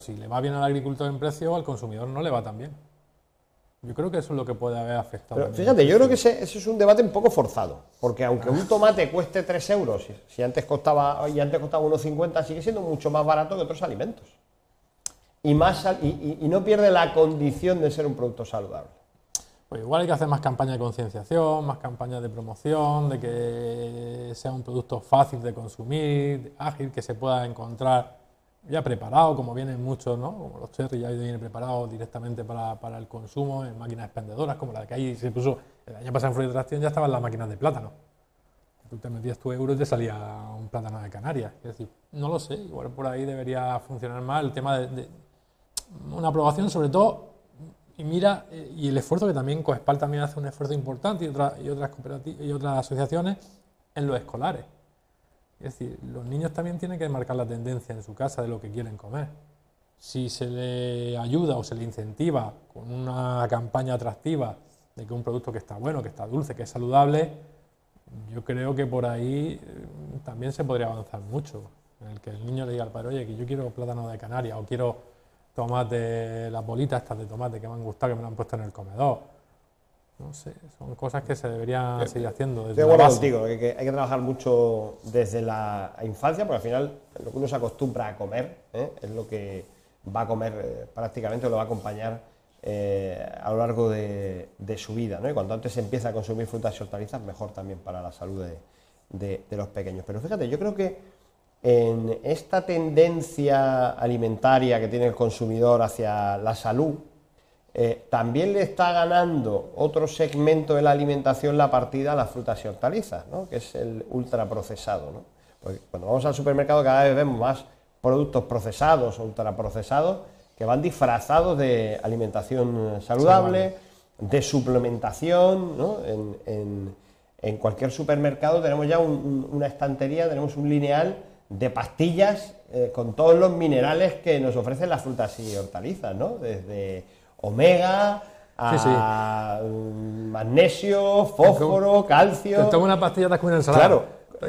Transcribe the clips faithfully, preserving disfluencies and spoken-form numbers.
si le va bien al agricultor en precio, al consumidor no le va tan bien. Yo creo que eso es lo que puede haber afectado. Pero fíjate, yo creo que ese, ese es un debate un poco forzado, porque aunque un tomate cueste tres euros, si, si antes costaba y antes costaba uno cincuenta, sigue siendo mucho más barato que otros alimentos. Y, más, y, y, y no pierde la condición de ser un producto saludable. Pues igual hay que hacer más campañas de concienciación, más campañas de promoción, de que sea un producto fácil de consumir, ágil, que se pueda encontrar ya preparado, como vienen muchos, ¿no? Como los cherry ya vienen preparados directamente para, para el consumo, en máquinas expendedoras, como la que ahí se puso el año pasado en Fruit Attraction, ya estaban las máquinas de plátano. Tú te metías tu euro y te salía un plátano de Canarias. Es decir, no lo sé, igual por ahí debería funcionar más el tema de, de una aprobación, sobre todo, y mira, y el esfuerzo que también Coespal también hace un esfuerzo importante y, otra, y, otras, cooperativas, y otras asociaciones en los escolares. Es decir, los niños también tienen que marcar la tendencia en su casa de lo que quieren comer. Si se le ayuda o se le incentiva con una campaña atractiva de que un producto que está bueno, que está dulce, que es saludable, yo creo que por ahí también se podría avanzar mucho. En el que el niño le diga al padre, oye, que yo quiero plátano de Canarias o quiero tomate, las bolitas estas de tomate que me han gustado, que me lo han puesto en el comedor. No sé, son cosas que se deberían seguir haciendo. Estoy de acuerdo contigo, que, que hay que trabajar mucho desde la infancia, porque al final lo que uno se acostumbra a comer, ¿eh? es lo que va a comer eh, prácticamente, o lo va a acompañar eh, a lo largo de, de su vida, ¿no? Y cuanto antes se empieza a consumir frutas y hortalizas, mejor también para la salud de, de, de los pequeños. Pero fíjate, yo creo que en esta tendencia alimentaria que tiene el consumidor hacia la salud, Eh, también le está ganando otro segmento de la alimentación la partida a las frutas y hortalizas, ¿no? Que es el ultraprocesado, ¿no? Porque cuando vamos al supermercado cada vez vemos más productos procesados o ultraprocesados que van disfrazados de alimentación saludable, de suplementación, ¿no? En, en, en cualquier supermercado tenemos ya un, un, una estantería, tenemos un lineal de pastillas eh, con todos los minerales que nos ofrecen las frutas y hortalizas, ¿no? Desde omega, a sí, sí. magnesio, fósforo, calcio. Te tomo una pastilla, te has comido ensalada. Claro,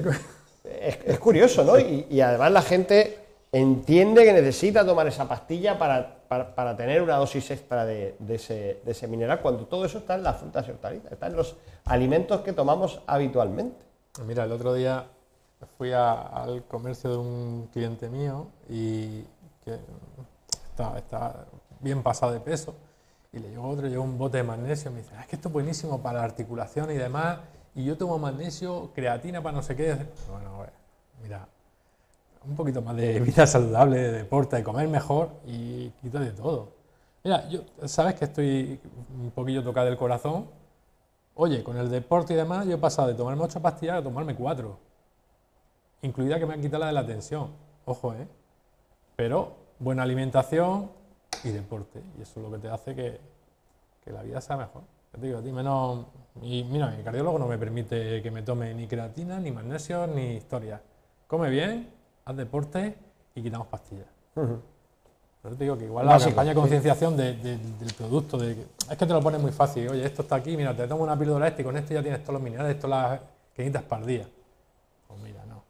es, es curioso, ¿no? Y, y además la gente entiende que necesita tomar esa pastilla para, para, para tener una dosis extra de, de, ese, de ese mineral, cuando todo eso está en las frutas y hortalizas, está en los alimentos que tomamos habitualmente. Mira, el otro día fui a, al comercio de un cliente mío y que está, está bien pasado de peso, y le llegó otro, llegó un bote de magnesio, y me dice, es que esto es buenísimo para la articulación y demás, y yo tomo magnesio, creatina para no sé qué. Bueno, a ver, mira, un poquito más de vida saludable, de deporte, de comer mejor, y quita de todo. Mira, yo, sabes que estoy un poquillo tocado del corazón. Oye, con el deporte y demás, yo he pasado de tomarme ocho pastillas a tomarme cuatro, incluida que me han quitado la de la tensión, ojo, ¿eh? Pero buena alimentación y deporte, y eso es lo que te hace que, que la vida sea mejor. Te digo, a ti menos, y mira, mi cardiólogo no me permite que me tome ni creatina, ni magnesio, ni historias. Come bien, haz deporte y quitamos pastillas. Uh-huh. Pero te digo que igual la Básico, campaña de concienciación de, de, del producto, de, es que te lo pones muy fácil. Oye, esto está aquí, mira, te tomo una píldora este y con esto ya tienes todos los minerales, todas las que necesitas para el día. Pues mira, no.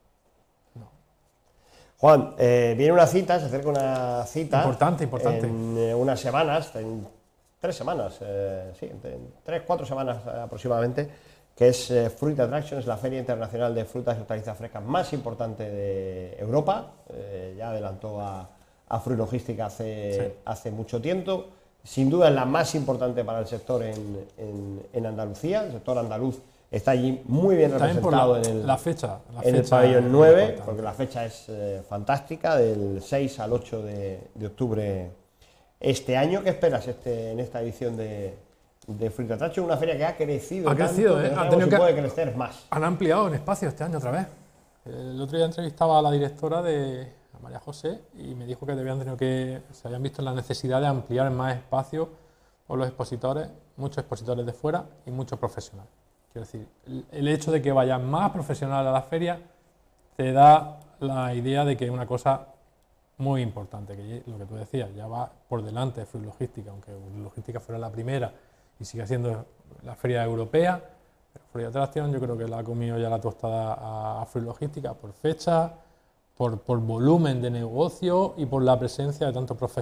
Juan, eh, viene una cita, se acerca una cita. Importante, importante. En eh, unas semanas, en tres semanas, eh, sí, en tres, cuatro semanas eh, aproximadamente, que es eh, Fruit Attraction, es la feria internacional de frutas y hortalizas frescas más importante de Europa. Eh, ya adelantó a, a Fruit Logística hace, sí. hace mucho tiempo. Sin duda es la más importante para el sector en, en, en Andalucía, el sector andaluz. Está allí muy bien También representado la, en el, la fecha, la en fecha el pabellón nueve, porque la fecha es eh, fantástica, del seis al ocho de, de octubre este año. ¿Qué esperas este, en esta edición de, de Fruit Attraction? Una feria que ha crecido, ha crecido, tanto, ¿eh? que Ha tenido que que puede crecer más. Han ampliado en espacio este año otra vez. El otro día entrevistaba a la directora de a María José y me dijo que habían tenido que se habían visto la necesidad de ampliar más espacio por los expositores, muchos expositores de fuera y muchos profesionales. Quiero decir, el hecho de que vayan más profesionales a la feria te da la idea de que es una cosa muy importante, que lo que tú decías, ya va por delante de Fruit Logística, aunque Logística fuera la primera y sigue siendo la feria europea, pero Fruit Attraction yo creo que la ha comido ya la tostada a, a Fruit Logística por fecha, por, por volumen de negocio y por la presencia de tantos profesionales.